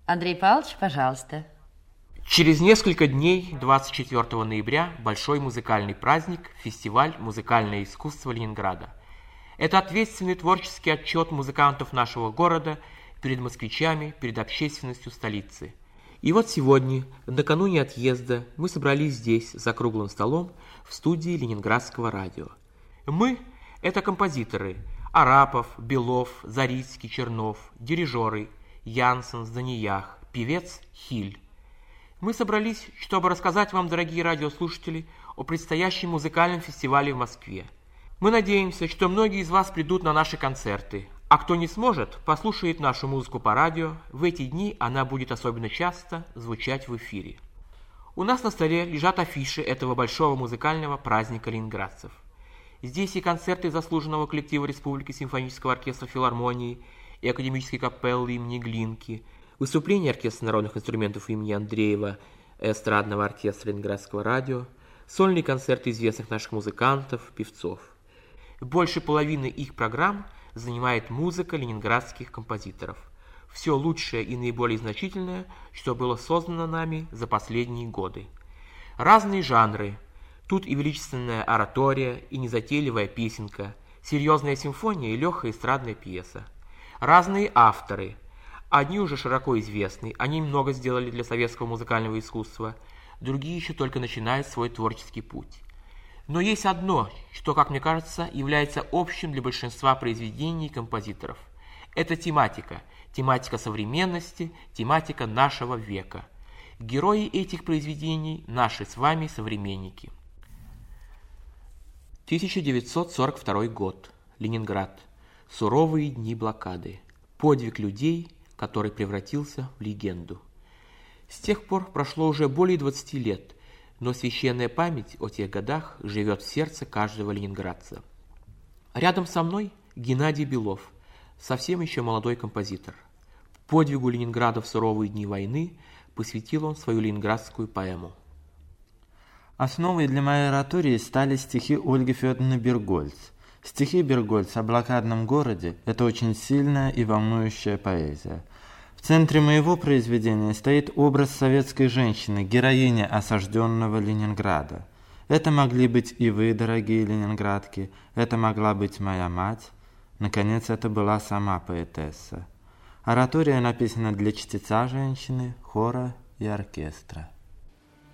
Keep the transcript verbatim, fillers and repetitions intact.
Андрей Павлович, пожалуйста. Через несколько дней, двадцать четвёртого ноября, большой музыкальный праздник, фестиваль «Музыкальное искусство Ленинграда». Это ответственный творческий отчет музыкантов нашего города перед москвичами, перед общественностью столицы. И вот сегодня, накануне отъезда, мы собрались здесь, за круглым столом, в студии Ленинградского радио. Мы – это композиторы Арапов, Белов, Зарицкий, Чернов, дирижеры Янсен, Зданиях, певец Хиль. Мы собрались, чтобы рассказать вам, дорогие радиослушатели, о предстоящем музыкальном фестивале в Москве. Мы надеемся, что многие из вас придут на наши концерты, а кто не сможет, послушает нашу музыку по радио. В эти дни она будет особенно часто звучать в эфире. У нас на столе лежат афиши этого большого музыкального праздника ленинградцев. Здесь и концерты заслуженного коллектива Республики симфонического оркестра филармонии и академической капеллы имени Глинки, выступления оркестра народных инструментов имени Андреева и эстрадного оркестра Ленинградского радио, сольные концерты известных наших музыкантов, певцов. Больше половины их программ занимает музыка ленинградских композиторов. Все лучшее и наиболее значительное, что было создано нами за последние годы. Разные жанры. Тут и величественная оратория, и незатейливая песенка, серьезная симфония и легкая эстрадная пьеса. Разные авторы. Одни уже широко известны, они много сделали для советского музыкального искусства, другие еще только начинают свой творческий путь. Но есть одно, что, как мне кажется, является общим для большинства произведений композиторов. Это тематика, тематика современности, тематика нашего века. Герои этих произведений – наши с вами современники. тысяча девятьсот сорок второй год. Ленинград. Суровые дни блокады. Подвиг людей, который превратился в легенду. С тех пор прошло уже более двадцати лет, но священная память о тех годах живет в сердце каждого ленинградца. Рядом со мной Геннадий Белов, совсем еще молодой композитор. Подвигу Ленинграда в суровые дни войны посвятил он свою ленинградскую поэму. Основой для моей оратории стали стихи Ольги Федоровны Бергольц. Стихи Бергольц о блокадном городе – это очень сильная и волнующая поэзия. В центре моего произведения стоит образ советской женщины, героини осажденного Ленинграда. Это могли быть и вы, дорогие ленинградки, это могла быть моя мать, наконец, это была сама поэтесса. Оратория написана для чтеца женщины, хора и оркестра.